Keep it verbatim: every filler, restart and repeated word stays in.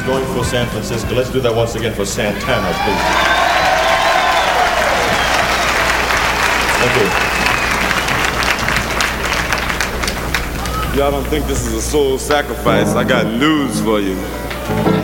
is going for San Francisco. Let's do that once again for Santana, please. Thank you. Y'all don't think this is a soul sacrifice? I got news for you.